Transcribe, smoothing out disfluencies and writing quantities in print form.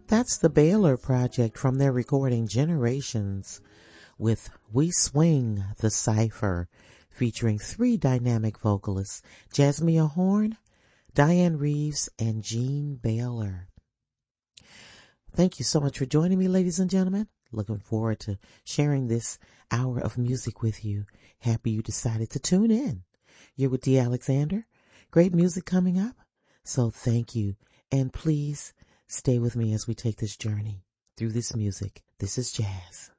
That's the Baylor Project from their recording Generations with We Swing the Cypher, featuring three dynamic vocalists, Jasmia Horn, Diane Reeves, and Jean Baylor. Thank you so much for joining me, ladies and gentlemen. Looking forward to sharing this hour of music with you. Happy you decided to tune in. You're with Dee Alexander. Great music coming up. So thank you. And please stay with me as we take this journey through this music. This is jazz.